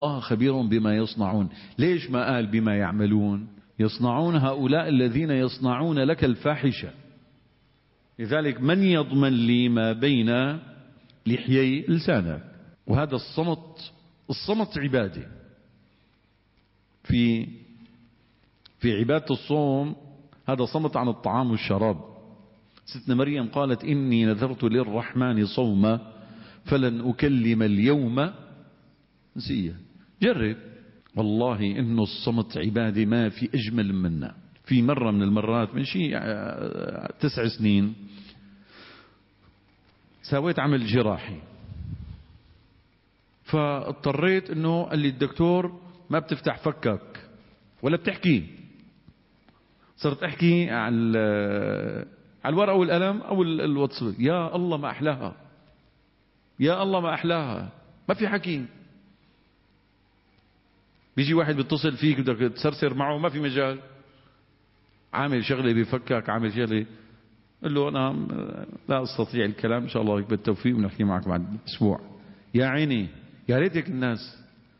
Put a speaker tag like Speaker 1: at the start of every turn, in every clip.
Speaker 1: الله خبير بما يصنعون. ليش ما قال بما يعملون؟ يصنعون هؤلاء الذين يصنعون لك الفاحشة. لذلك من يضمن لي ما بين لحيي لسانك؟ وهذا الصمت عبادة. في عبادة الصوم هذا صمت عن الطعام والشراب. ستنا مريم قالت إني نذرت للرحمن صوما فلن أكلم اليوم نسيا. جرب والله إنه الصمت عبادة ما في أجمل منه. في مرة من المرات من شيء 9 سنين سويت عمل جراحي، فاضطريت انه قال لي الدكتور ما بتفتح فكك ولا بتحكي. صرت احكي على الورقة والقلم او الواتس. يا الله ما احلاها، يا الله ما احلاها، ما في حكي. بيجي واحد بيتصل فيك بدك تسرسر معه ما في مجال، عامل شغله بفكك، عامل شغله. قل له انا لا استطيع الكلام، ان شاء الله لك بالتوفيق ونحكي معك بعد اسبوع. يا عيني يا ريتك الناس.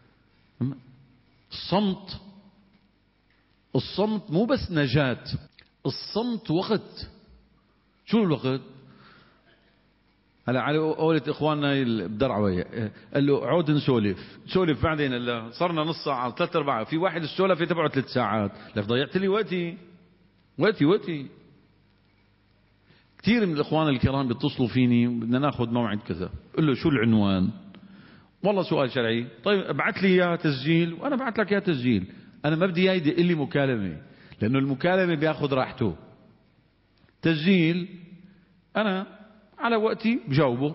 Speaker 1: الصمت مو بس نجاة، الصمت وقت. شو الوقت؟ هلا على قولة اخواننا بدرعوي قال له عود نسولف بعدين. هلا صرنا نص ساعة 3/4. في واحد السولفة تبعه 3 ساعات. لك ضيعت لي وقتي. كثير من الاخوان الكرام بيتصلوا فيني بدنا ناخذ موعد كذا. قل له شو العنوان؟ والله سؤال شرعي. طيب ابعث لي اياه تسجيل وانا ابعث لك اياه تسجيل. انا ما بدي اياه يدق لي مكالمه، لانه المكالمه بياخذ راحته. تسجيل انا على وقتي بجاوبه.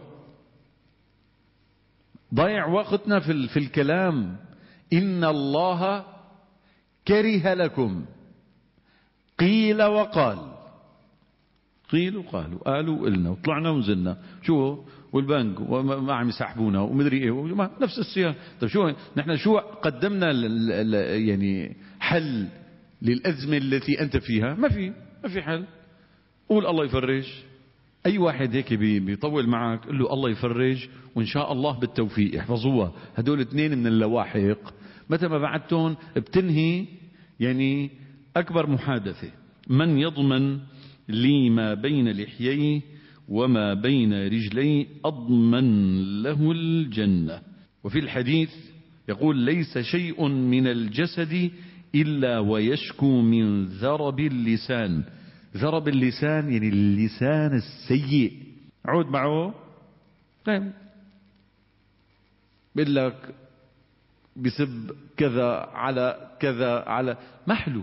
Speaker 1: ضيع وقتنا في الكلام. ان الله كره لكم قيل وقال. قيل وقالوا، قالوا وقلنا وطلعنا ونزلنا. شو والبنك وما عم يسحبونا ومدري ايه، نفس السياق. طيب شو نحن شو قدمنا يعني حل للأزمة التي أنت فيها؟ ما في حل. قول الله يفرج. أي واحد هيك بيطول معك قل له الله يفرج وإن شاء الله بالتوفيق. احفظوها هدول 2 من اللواحق، متى ما بعدتهم بتنهي يعني أكبر محادثة. من يضمن لي ما بين لحييه وما بين رجلي أضمن له الجنة. وفي الحديث يقول ليس شيء من الجسد إلا ويشكو من ذرب اللسان. ذرب اللسان يعني اللسان السيء. عود معه طيب بيقول لك بسب كذا على كذا على محلو.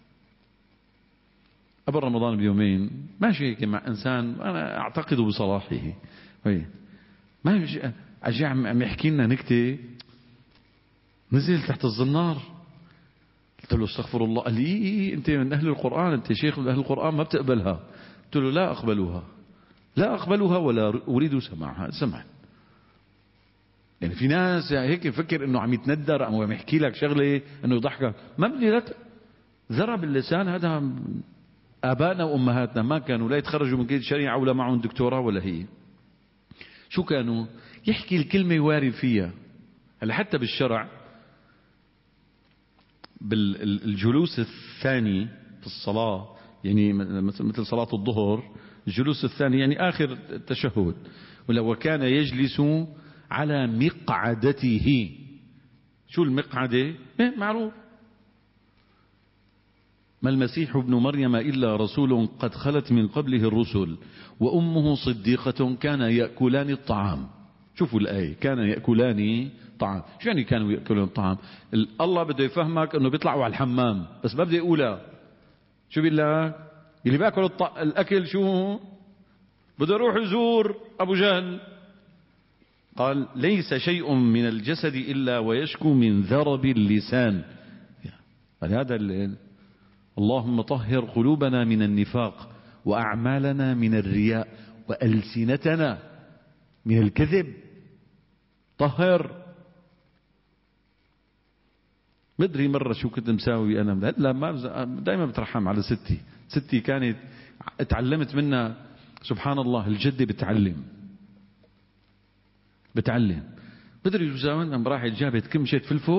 Speaker 1: قبل رمضان بيومين ماشي هيك مع انسان انا اعتقد بصلاحه، ما اجي عم يحكي لنا نكته، نزل تحت الزنار. قلت له استغفر الله. قال لي انت من اهل القران، انت شيخ من اهل القران ما بتقبلها. قلت له لا اقبلها ولا اريد سماعها. سمعا يعني في ناس هيك يفكر انه عم يتندر او عم يحكي لك شغله انه يضحكك. ما بدي لا ذرب اللسان. هذا آبائنا وأمهاتنا ما كانوا لا يتخرجوا من كلية الشريعة ولا معهم دكتوراه ولا هي. شو كانوا؟ يحكي الكلمة يواري فيها. هلا حتى بالشرع بالجلوس الثاني في الصلاة، يعني مثل صلاة الظهر الجلوس الثاني يعني آخر التشهد. وكان يجلس على مقعدته. شو المقعدة؟ معروف. ما المسيح ابن مريم إلا رسول قد خلت من قبله الرسل وأمه صديقة كان يأكلان الطعام. شوفوا الآية كان يأكلان طعام. شو يعني كانوا يأكلون الطعام؟ الله بده يفهمك أنه بيطلعوا على الحمام بس ما بده يقولها. شو بالله اللي بيأكل الأكل شو بده يروح يزور أبو جهل. قال ليس شيء من الجسد إلا ويشكو من ذرب اللسان. هذا اللهم طهر قلوبنا من النفاق وأعمالنا من الرياء وألسنتنا من الكذب. طهر. مدري مرة شو كنت مساوي أنا. لا ما دائما بترحم على ستي كانت اتعلمت منها سبحان الله. الجدة بتعلم. مدري شو ساوي. راحت جابت كمشة فلفل